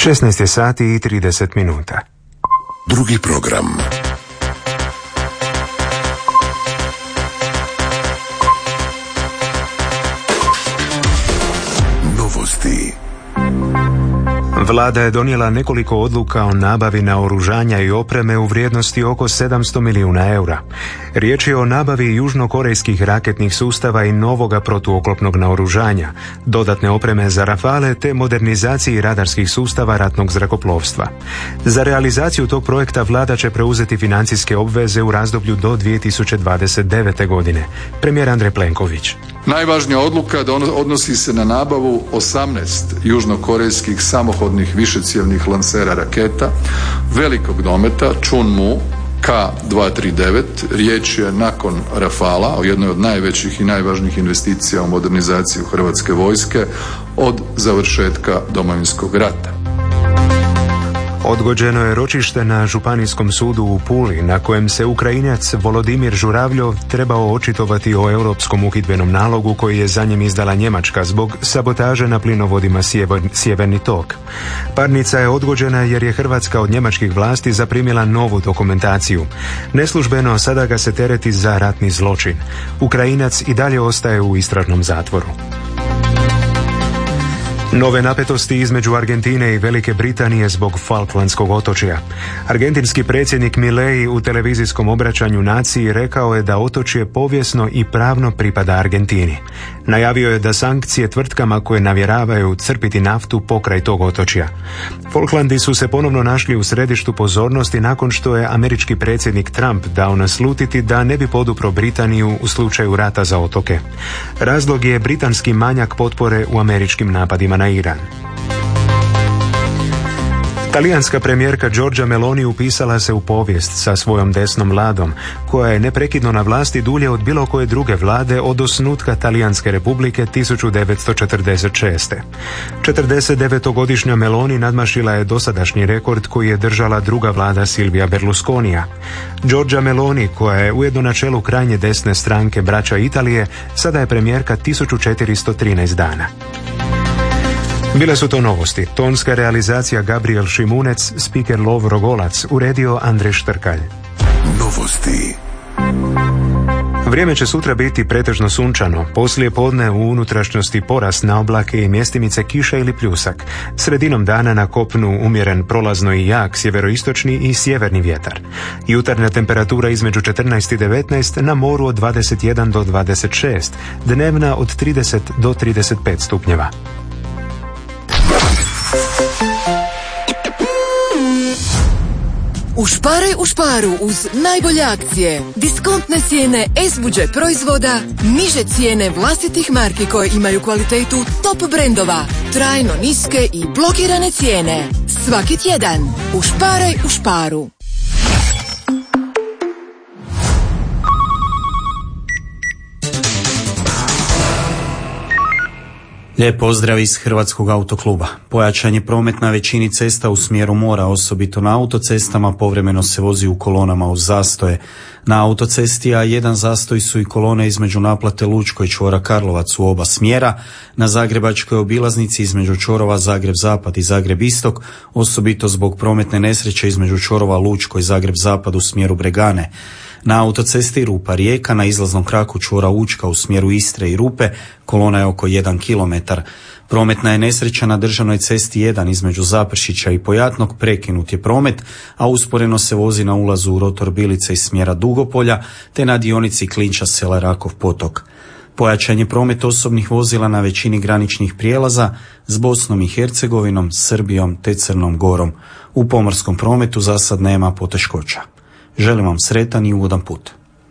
16 je sati i 30 minuta. Drugi program. Novosti. Vlada je donijela nekoliko odluka o nabavi naoružanja i opreme u vrijednosti oko 700 milijuna eura. Riječ je o nabavi južnokorejskih raketnih sustava i novoga protuoklopnog naoružanja, dodatne opreme za Rafale te modernizaciji radarskih sustava ratnog zrakoplovstva. Za realizaciju tog projekta vlada će preuzeti financijske obveze u razdoblju do 2029. godine. Premijer Andrej Plenković. Najvažnija odluka odnosi se na nabavu 18 južnokorejskih samohodnih višecjevnih lansera raketa velikog dometa Chunmoo K-239. Riječ je nakon Rafala o jednoj od najvećih i najvažnijih investicija u modernizaciju Hrvatske vojske od završetka Domovinskog rata. Odgođeno je ročište na Županijskom sudu u Puli, na kojem se Ukrajinac Volodimir Žuravljov trebao očitovati o europskom uhidbenom nalogu koji je za njim izdala Njemačka zbog sabotaže na plinovodima Sjeverni tok. Parnica je odgođena jer je Hrvatska od njemačkih vlasti zaprimila novu dokumentaciju. Neslužbeno sada ga se tereti za ratni zločin. Ukrajinac i dalje ostaje u istražnom zatvoru. Nove napetosti između Argentine i Velike Britanije zbog Falklandskog otočja. Argentinski predsjednik Milei u televizijskom obraćanju naciji rekao je da otočje povijesno i pravno pripada Argentini. Najavio je da sankcije tvrtkama koje namjeravaju crpiti naftu pokraj tog otočja. Falklandi su se ponovno našli u središtu pozornosti nakon što je američki predsjednik Trump dao naslutiti da ne bi podupro Britaniju u slučaju rata za otoke. Razlog je britanski manjak potpore u američkim napadima na Iran. Talijanska premijerka Giorgia Meloni upisala se u povijest sa svojom desnom vladom, koja je neprekidno na vlasti dulje od bilo koje druge vlade od osnutka Talijanske republike 1946. 49-godišnja Meloni nadmašila je dosadašnji rekord koji je držala druga vlada Silvija Berlusconija. Giorgia Meloni, koja je ujedno na čelu krajnje desne stranke Braća Italije, sada je premijerka 1413 dana. Bile su to novosti. Tonska realizacija Gabriel Šimunec, spiker Lovro Golac, uredio Andrej Štrkalj. Novosti. Vrijeme će sutra biti pretežno sunčano, poslije podne u unutrašnjosti porast na oblake i mjestimice kiša ili pljusak. Sredinom dana na kopnu umjeren prolazno i jak sjeveroistočni i sjeverni vjetar. Jutarnja temperatura između 14 i 19, na moru od 21 do 26, dnevna od 30 do 35 stupnjeva. Ušparaj u šparu uz najbolje akcije. Diskontne cijene S-Budget proizvoda, niže cijene vlastitih marki koje imaju kvalitetu top brendova, trajno niske i blokirane cijene. Svaki tjedan ušparaj u šparu. Lijep pozdrav iz Hrvatskog autokluba. Pojačan je promet na većini cesta u smjeru mora, osobito na autocestama, povremeno se vozi u kolonama uz zastoje. Na autocesti A1 zastoj su i kolone između naplate Lučko i čvora Karlovac u oba smjera. Na zagrebačkoj obilaznici između čvorova Zagreb-Zapad i Zagreb-Istok, osobito zbog prometne nesreće između čvorova Lučko i Zagreb-Zapad u smjeru Bregane. Na autocesti Rupa-Rijeka na izlaznom kraku čvora Učka u smjeru Istre i Rupe kolona je oko 1 km. Prometna je nesreća na državnoj cesti 1 između Zapršića i Pojatnog, prekinut je promet, a usporeno se vozi na ulazu u rotor Bilice iz smjera Dugopolja te na dionici Klinča sela Rakov potok. Pojačan je promet osobnih vozila na većini graničnih prijelaza s Bosnom i Hercegovinom, Srbijom te Crnom Gorom. U pomorskom prometu za sad nema poteškoća. Želim vam sretan i ugodan put.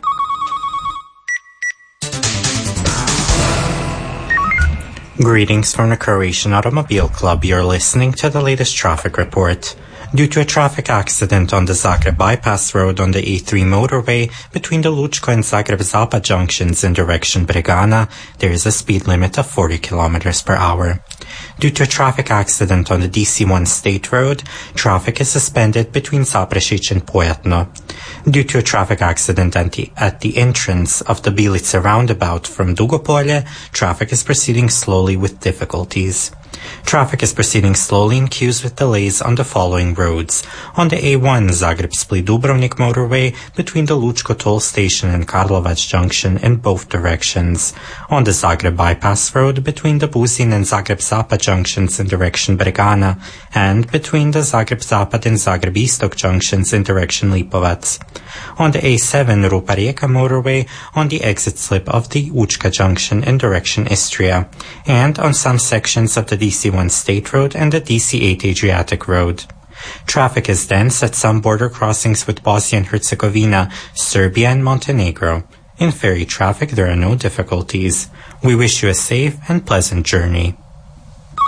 Greetings from the Croatian Automobile Club. You're listening to the latest traffic report. Due to a traffic accident on the Zagreb bypass road on the A3 motorway between the Lučko and Zagreb-Zapad junctions in direction Bregana, there is a speed limit of 40 km per hour. Due to a traffic accident on the DC1 State Road, traffic is suspended between Zaprešić and Pojatno. Due to a traffic accident at the entrance of the Bilice roundabout from Dugopolje, traffic is proceeding slowly with difficulties. Traffic is proceeding slowly in queues with delays on the following roads. On the A1 Zagreb-Split-Dubrovnik motorway between the Lučko toll station and Karlovac junction in both directions. On the Zagreb bypass road between the Buzin and Zagreb-Zapad junctions in direction Bregana, and between the Zagreb-Zapad and Zagreb-Istok junctions in direction Lipovac. On the A7 Rupa-Rijeka motorway on the exit slip of the Učka junction in direction Istria, and on some sections of the DC1 State Road and the DC8 Adriatic Road. Traffic is dense at some border crossings with Bosnia and Herzegovina, Serbia and Montenegro. In ferry traffic there are no difficulties. We wish you a safe and pleasant journey.